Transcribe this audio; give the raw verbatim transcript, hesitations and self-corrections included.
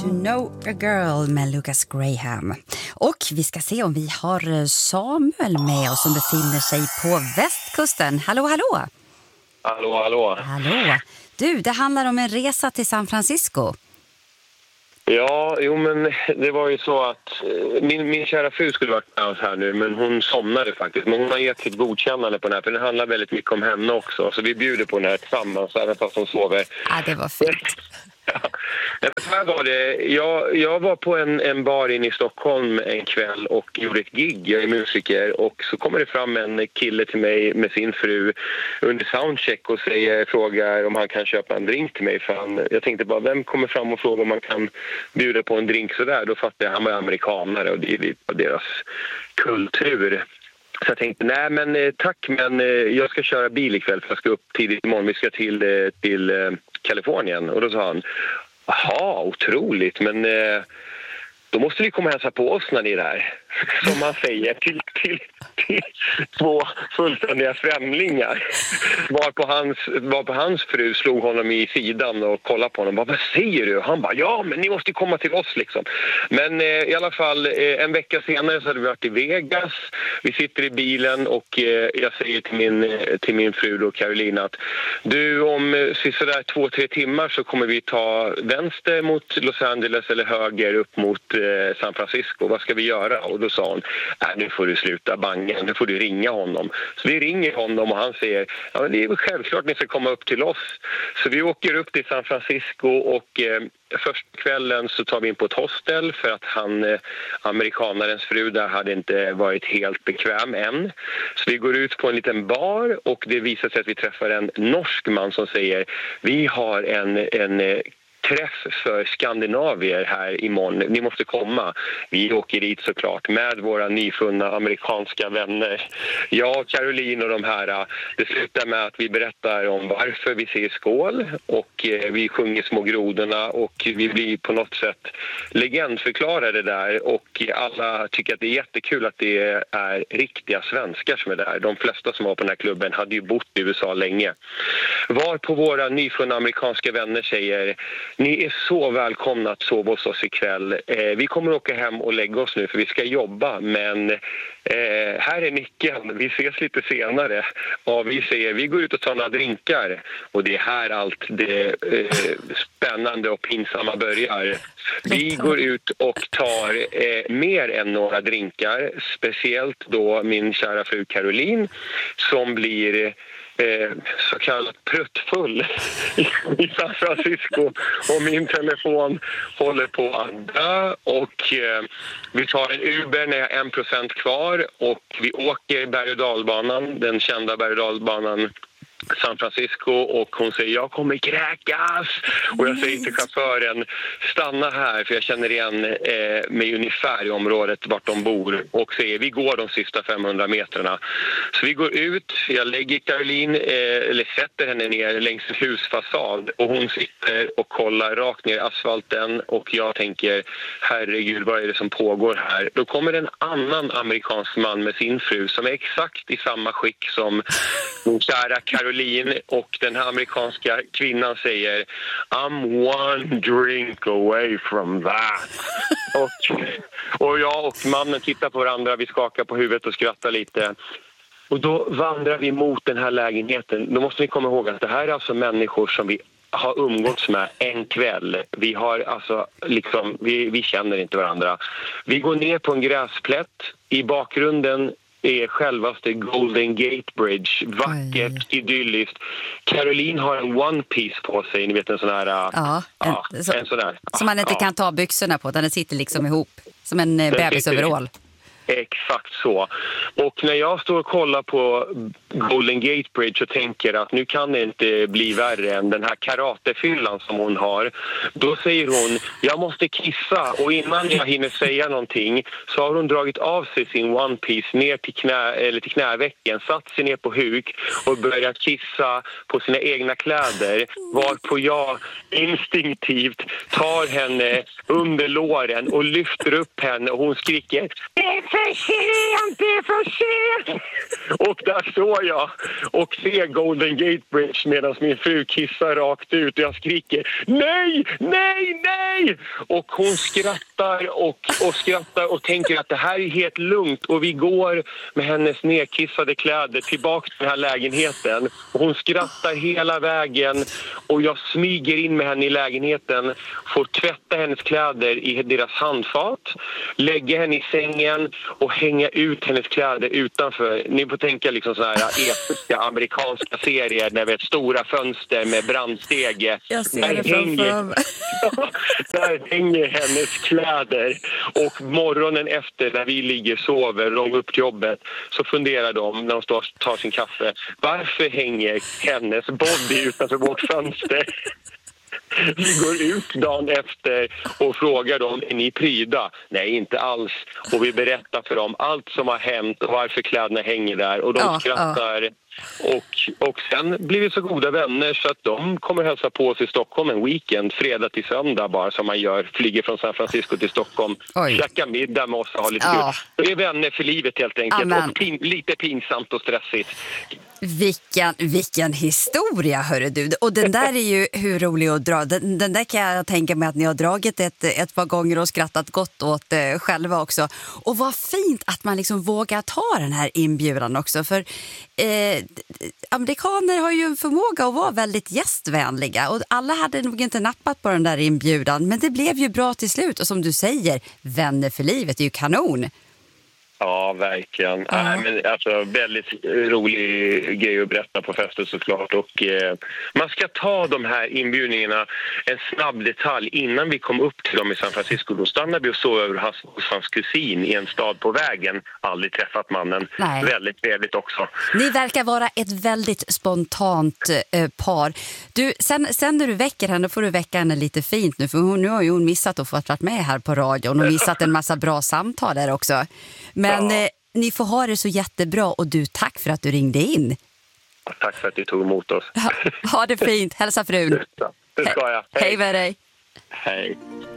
To know a girl med Lucas Graham. Och vi ska se om vi har Samuel med oss som befinner sig på västkusten. Hallå, hallå! Hallå, hallå! Hallå! Du, det handlar om en resa till San Francisco. Ja, jo men det var ju så att min, min kära fru skulle varit med oss här nu, men hon somnade faktiskt. Men hon har gett sitt godkännande på den här, för det handlar väldigt mycket om henne också. Så vi bjuder på den här tillsammans, även fast hon sover. Ja, det var fint. Ja. Här var det. Jag, jag var på en, en bar inne i Stockholm en kväll och gjorde ett gig. Jag är musiker och så kommer det fram en kille till mig med sin fru under soundcheck och säger, frågar om han kan köpa en drink till mig. För han, jag tänkte bara, vem kommer fram och frågar om man kan bjuda på en drink sådär? Då fattade jag, han var amerikanare och det är lite av deras kultur. Så jag tänkte, nej men eh, tack, men eh, jag ska köra bil ikväll för jag ska upp tidigt imorgon. Vi ska till, eh, till eh, Kalifornien. Och då sa han, jaha, otroligt, men eh, då måste ni komma och hälsa på oss när ni är där. Som man säger till, till, till två fullständiga främlingar. Var på, hans, var på hans fru slog honom i sidan och kollade på honom. Bara, vad säger du? Han bara, ja men ni måste komma till oss liksom. Men eh, i alla fall eh, en vecka senare så hade vi varit i Vegas. Vi sitter i bilen och eh, jag säger till min, till min fru då, Carolina, att du, om eh, sådär två, tre timmar så kommer vi ta vänster mot Los Angeles eller höger upp mot eh, San Francisco. Vad ska vi göra? Och då sa hon, nej nu får du sluta banga, nu får du ringa honom. Så vi ringer honom och han säger, ja men det är väl självklart ni ska komma upp till oss. Så vi åker upp till San Francisco och eh, första kvällen så tar vi in på ett hostel för att han, eh, amerikanarens fru där, hade inte varit helt bekväm än. Så vi går ut på en liten bar och det visar sig att vi träffar en norsk man som säger, vi har en, en eh, träff för skandinavier här imorgon. Ni måste komma. Vi åker dit såklart med våra nyfunna amerikanska vänner. Jag och Caroline och de här. Det slutar med att vi berättar om varför vi säger skål och vi sjunger Små grodorna och vi blir på något sätt legendförklarade där och alla tycker att det är jättekul att det är riktiga svenskar som är där. De flesta som var på den här klubben hade ju bott i U S A länge. Var på våra nyfunna amerikanska vänner säger, ni är så välkomna att sova hos oss ikväll. Eh, vi kommer åka hem och lägga oss nu för vi ska jobba. Men eh, här är nyckeln. Vi ses lite senare. Och vi säger, vi går ut och tar några drinkar. Och det är här allt det eh, spännande och pinsamma börjar. Vi går ut och tar eh, mer än några drinkar. Speciellt då min kära fru Caroline som blir Eh, så kallat pruttfull i San Francisco och min telefon håller på att dö och eh, vi tar en Uber när jag har en procent kvar och vi åker berg- och dalbanan, den kända berg- och dalbanan San Francisco och hon säger, jag kommer kräkas och jag säger till chauffören, stanna här för jag känner igen eh, mig ungefär i området vart de bor och säger, vi går de sista femhundra metrarna. Så vi går ut, jag lägger Caroline eh, eller sätter henne ner längs en husfasad och hon sitter och kollar rakt ner i asfalten och jag tänker, herregud vad är det som pågår här? Då kommer en annan amerikansk man med sin fru som är exakt i samma skick som min kära Caroline och den här amerikanska kvinnan säger, I'm one drink away from that. och, och jag och mannen tittar på varandra, vi skakar på huvudet och skrattar lite. Och då vandrar vi mot den här lägenheten. Då måste ni komma ihåg att det här är alltså människor som vi har umgåtts med en kväll. Vi har alltså liksom, vi, vi känner inte varandra. Vi går ner på en gräsplätt. I bakgrunden är självaste Golden Gate Bridge. Vackert, Oj. idylliskt. Caroline har en one piece på sig, ni vet en sån här... Ja, en, ja, så, en sån där. Som man inte ja. kan ta byxorna på, den sitter liksom ihop. Som en bebisöverall. Exakt så. Och när jag står och kollar på Golden Gate Bridge och tänker att nu kan det inte bli värre än den här karatefyllan som hon har, då säger hon, jag måste kissa, och innan jag hinner säga någonting så har hon dragit av sig sin one piece ner till, knä, eller till knävecken, satt sig ner på huk och börjat kissa på sina egna kläder, varpå jag instinktivt tar henne under låren och lyfter upp henne och hon skriker, det är för sent, det är för sent! Och där står jag och ser Golden Gate Bridge medan min fru kissar rakt ut och jag skriker nej, nej, nej! Och hon skrattar och, och skrattar och tänker att det här är helt lugnt och vi går med hennes nedkissade kläder tillbaka till den här lägenheten. Och hon skrattar hela vägen och jag smyger in med henne i lägenheten, får tvätta hennes kläder i deras handfat, lägga henne i sängen och hänga ut hennes kläder utanför. Ni får tänka liksom så här episka amerikanska serier när vi har stora fönster med brandstege. Jag ser där det framför mig. Där hänger hennes kläder och morgonen efter när vi ligger och sover och de går upp till jobbet så funderar de när de står och tar sin kaffe, varför hänger hennes body utanför vårt fönster? Vi går ut dagen efter och frågar dem, är ni pryda? Nej, inte alls. Och vi berättar för dem allt som har hänt och varför kläderna hänger där. Och de ja, skrattar. Ja. Och, och sen blir vi så goda vänner så att de kommer hälsa på oss i Stockholm en weekend, fredag till söndag bara som man gör. Flyger från San Francisco till Stockholm, käka middag med oss och ha lite ja. kul. Det är vänner för livet helt enkelt. Amen. Och pin, lite pinsamt och stressigt. Vilken, vilken historia, hörru du. Och den där är ju hur rolig att dra. Den, den där kan jag tänka mig att ni har dragit ett, ett par gånger och skrattat gott åt eh, själva också. Och vad fint att man liksom vågar ta den här inbjudan också. För eh, amerikaner har ju en förmåga att vara väldigt gästvänliga. Och alla hade nog inte nappat på den där inbjudan. Men det blev ju bra till slut. Och som du säger, vänner för livet är ju kanon. Ja, verkligen. Ja. Äh, men alltså, väldigt rolig grej att berätta på festen såklart. Och, eh, man ska ta de här inbjudningarna en snabb detalj. Innan vi kom upp till dem i San Francisco, då stannade vi och sov över hans, hos hans kusin i en stad på vägen. Aldrig träffat mannen. Nej. Väldigt trevligt också. Ni verkar vara ett väldigt spontant eh, par. Du, sen, sen när du väcker henne får du väcka henne lite fint nu. För hon, nu har ju hon missat att få vara med här på radion och missat en massa bra samtal där också. Men ja. eh, ni får ha det så jättebra och du, tack för att du ringde in. Tack för att du tog emot oss. Ha, ha det fint. Hälsa frun. Det ska jag. Hej. Hej med dig. Hej.